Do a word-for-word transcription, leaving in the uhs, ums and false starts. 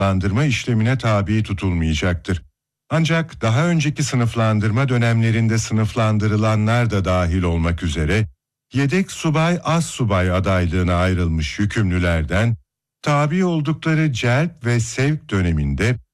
sınıflandırma işlemine tabi tutulmayacaktır. Ancak daha önceki sınıflandırma dönemlerinde sınıflandırılanlar da dahil olmak üzere yedek subay az subay adaylığına ayrılmış yükümlülerden tabi oldukları celp ve sevk döneminde